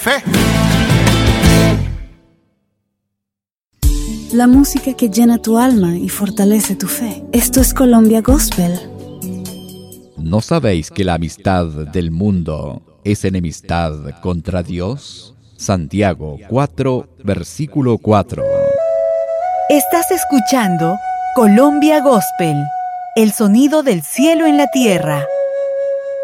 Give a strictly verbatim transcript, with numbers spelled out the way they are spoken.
Fe. La música que llena tu alma y fortalece tu fe. Esto es Colombia Gospel. ¿No sabéis que la amistad del mundo es enemistad contra Dios? Santiago cuatro, versículo cuatro. Estás escuchando Colombia Gospel, el sonido del cielo en la tierra.